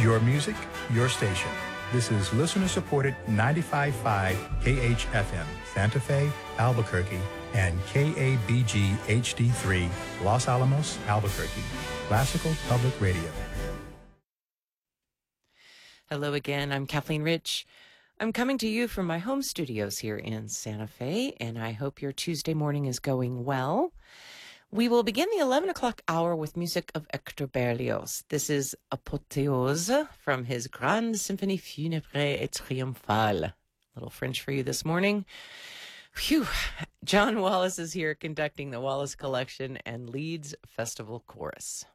Your music, your station. This is listener-supported 95.5 KHFM, Santa Fe, Albuquerque, and KABG HD3, Los Alamos, Albuquerque. Classical Public Radio. Hello again, I'm Kathleen Rich. I'm coming to you from my home studios here in Santa Fe, and I hope your Tuesday morning is going well. We will begin the 11 o'clock hour with music of Hector Berlioz. This is Apotheose from his Grande Symphonie Funèbre et Triomphale. A little French for you this morning. Phew. John Wallace is here conducting the Wallace Collection and leads Festival Chorus.